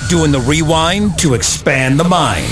doing the rewind to expand the mind.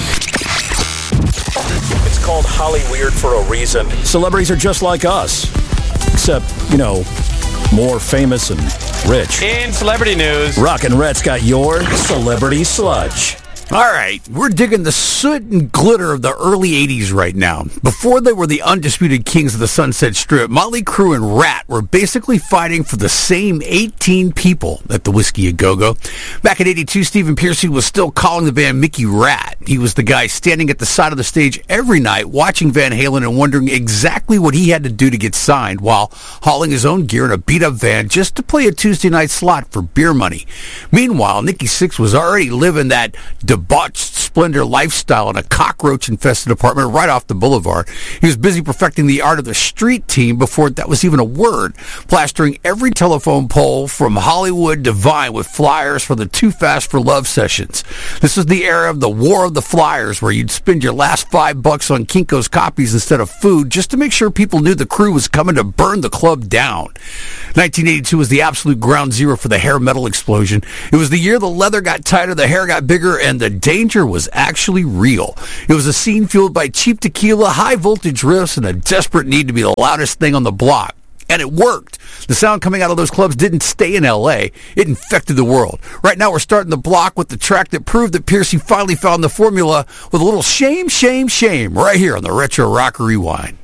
It's called Holly Weird for a reason. Celebrities are just like us, except, more famous and rich. In celebrity news, Rockin' Rhett's got your Celebrity Sludge. All right, we're digging the soot and glitter of the early 80s right now. Before they were the undisputed kings of the Sunset Strip, Motley Crue and Rat were basically fighting for the same 18 people at the Whiskey A Go-Go. Back in 82, Stephen Pearcy was still calling the band Mickey Rat. He was the guy standing at the side of the stage every night watching Van Halen and wondering exactly what he had to do to get signed while hauling his own gear in a beat-up van just to play a Tuesday night slot for beer money. Meanwhile, Nikki Sixx was already living that debauched splendor lifestyle in a cockroach-infested apartment right off the boulevard. He was busy perfecting the art of the street team before that was even a word, plastering every telephone pole from Hollywood to Vine with flyers for the Too Fast for Love sessions. This was the era of the War of the Flyers, where you'd spend your last $5 on Kinko's copies instead of food just to make sure people knew the crew was coming to burn the club down. 1982 was the absolute ground zero for the hair metal explosion. It was the year the leather got tighter, the hair got bigger, and the danger was actually real. It was a scene fueled by cheap tequila, high voltage riffs, and a desperate need to be the loudest thing on the block. And it worked. The sound coming out of those clubs didn't stay in L.A. It infected the world. Right now we're starting the block with the track that proved that Pearcy finally found the formula with a little shame, shame, shame right here on the Retro Rock Rewind.